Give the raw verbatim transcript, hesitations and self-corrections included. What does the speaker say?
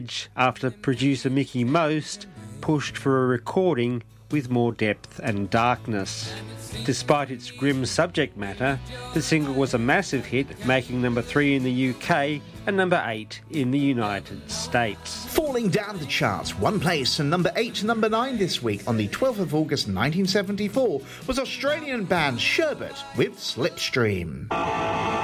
after producer Mickey Most pushed for a recording with more depth and darkness. Despite its grim subject matter, the single was a massive hit, making number three in the U K and number eight in the United States. Falling down the charts one place from number eight to number nine this week on the twelfth of August nineteen seventy-four was Australian band Sherbet with Slipstream.